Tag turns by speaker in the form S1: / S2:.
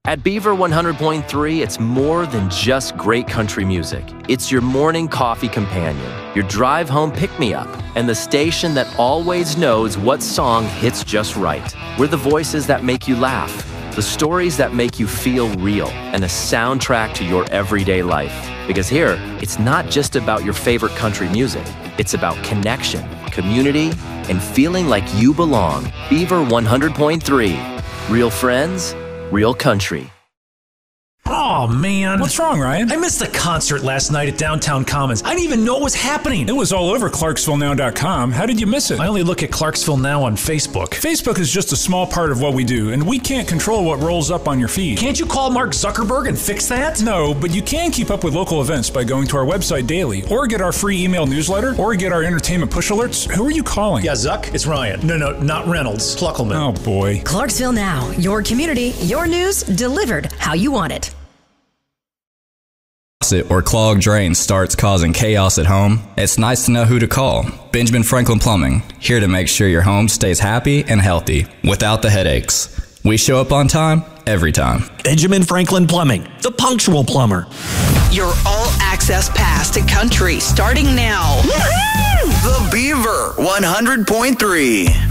S1: At Beaver 100.3, it's more than just great country music. It's your morning coffee companion, your drive home pick-me-up, and the station that always knows what song hits just right. We're the voices that make you laugh, the stories that make you feel real, and a soundtrack to your everyday life. Because here, it's not just about your favorite country music. It's about connection, community, and feeling like you belong. Beaver 100.3. Real friends, real country.
S2: Oh, man.
S3: What's wrong, Ryan?
S2: I missed the concert last night at Downtown Commons. I didn't even know what was happening.
S3: It was all over ClarksvilleNow.com. How did you miss it?
S2: I only look at Clarksville Now on Facebook.
S3: Facebook is just a small part of what we do, and we can't control what rolls up on your feed.
S2: Can't you call Mark Zuckerberg and fix that?
S3: No, but you can keep up with local events by going to our website daily, or get our free email newsletter, or get our entertainment push alerts. Who are you calling?
S2: Yeah, Zuck, it's Ryan. No, not Reynolds. Pluckelman.
S3: Oh, boy.
S4: Clarksville Now, your community, your news, delivered how you want it.
S5: Or clogged drain starts causing chaos at home, it's nice to know who to call. Benjamin Franklin Plumbing, here to make sure your home stays happy and healthy without the headaches. We show up on time, every time.
S6: Benjamin Franklin Plumbing, the punctual plumber.
S7: Your all-access pass to country starting now.
S8: The Beaver 100.3.